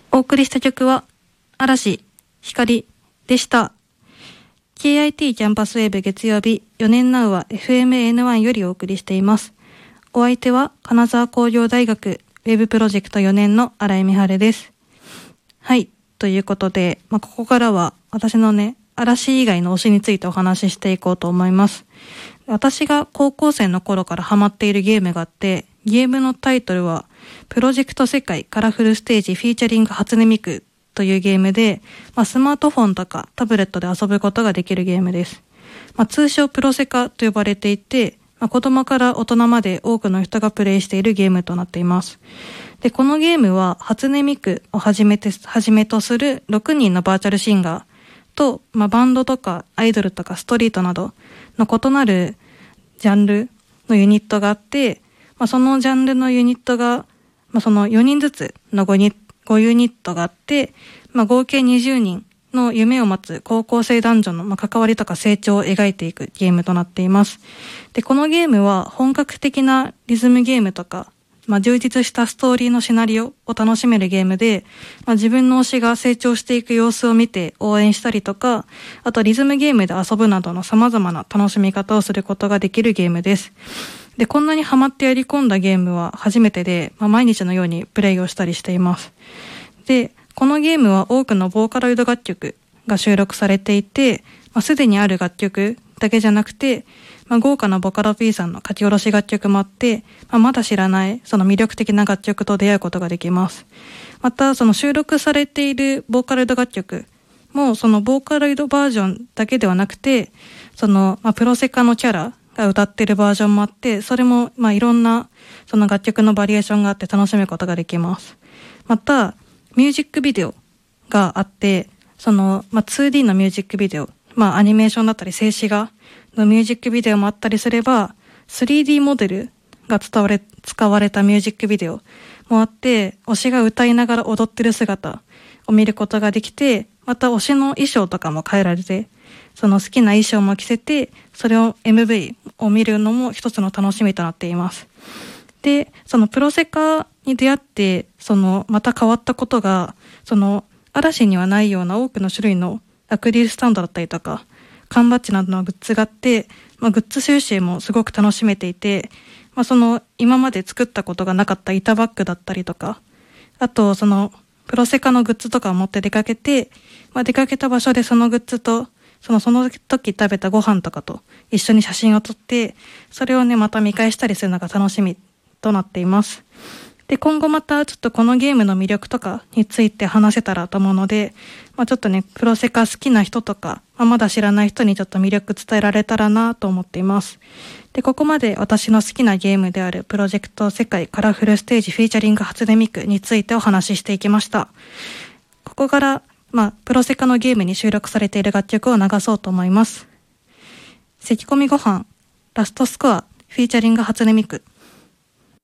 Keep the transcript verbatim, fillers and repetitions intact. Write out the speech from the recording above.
お送りした曲は嵐光でした。 ケーアイティー キャンパスウェーブ月曜日、よねんナウは エフエムエーエヌワン よりお送りしています。お相手は金沢工業大学ウェブプロジェクトよねんの新井美晴です。はい、ということで、まあ、ここからは私のね、嵐以外の推しについてお話ししていこうと思います。私が高校生の頃からハマっているゲームがあって、ゲームのタイトルはプロジェクト世界カラフルステージフィーチャリング初音ミクというゲームで、まあ、スマートフォンとかタブレットで遊ぶことができるゲームです。まあ、通称プロセカと呼ばれていて、まあ、子供から大人まで多くの人がプレイしているゲームとなっています。で、このゲームは初音ミクをはじめて、はじめとするろくにんのバーチャルシンガーと、まあ、バンドとかアイドルとかストリートなどの異なるジャンルのユニットがあって、まあ、そのジャンルのユニットが、まあ、そのよにんずつの 5, にごユニットがあって、まあ、合計にじゅうにんの夢を待つ高校生男女のまあ関わりとか成長を描いていくゲームとなっています。で、このゲームは本格的なリズムゲームとか、まあ、充実したストーリーのシナリオを楽しめるゲームで、まあ、自分の推しが成長していく様子を見て応援したりとか、あとリズムゲームで遊ぶなどの様々な楽しみ方をすることができるゲームです。で、こんなにハマってやり込んだゲームは初めてで、まあ、毎日のようにプレイをしたりしています。で、このゲームは多くのボーカロイド楽曲が収録されていて、まあ、すでにある楽曲だけじゃなくて、まあ、豪華なボカロ P さんの書き下ろし楽曲もあって、まあ、まだ知らないその魅力的な楽曲と出会うことができます。また、その収録されているボーカロイド楽曲も、そのボーカロイドバージョンだけではなくて、その、まあ、プロセカのキャラが歌っているバージョンもあって、それもまあいろんなその楽曲のバリエーションがあって楽しむことができます。また、ミュージックビデオがあって、その、まあ、ツーディー のミュージックビデオ、まあ、アニメーションだったり静止画のミュージックビデオもあったりすれば、スリーディー モデルが使われ、使われたミュージックビデオもあって、推しが歌いながら踊ってる姿を見ることができて、また推しの衣装とかも変えられて、その好きな衣装も着せて、それを エムブイ を見るのも一つの楽しみとなっています。で、そのプロセカに出会って、そのまた変わったことが、その嵐にはないような多くの種類のアクリルスタンドだったりとか、缶バッジなどのグッズがあって、まあ、グッズ収集もすごく楽しめていて、まあ、その今まで作ったことがなかった板バッグだったりとか、あとそのプロセカのグッズとかを持って出かけて、まあ、出かけた場所でそのグッズとそのその時食べたご飯とかと一緒に写真を撮って、それをねまた見返したりするのが楽しみとなっています。で、今後またちょっとこのゲームの魅力とかについて話せたらと思うので、まあ、ちょっとねプロセカ好きな人とか、まあ、まだ知らない人にちょっと魅力伝えられたらなと思っています。で、ここまで私の好きなゲームであるプロジェクト世界カラフルステージフィーチャリング初音ミクについてお話ししていきました。ここからまあプロセカのゲームに収録されている楽曲を流そうと思います。咳込みご飯ラストスコアフィーチャリング初音ミク。